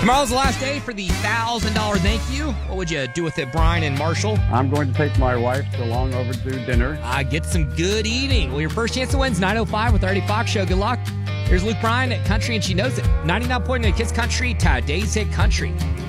Tomorrow's the last day for the $1,000 thank you. What would you do with it, Brian and Marshall? I'm going to take my wife to long overdue dinner. Get some good eating. Well, your first chance to win is 9:05 with the Eddie Fox Show. Good luck. Here's Luke Bryan at Country, and she knows it. 99.9 Kids Country, today's hit country.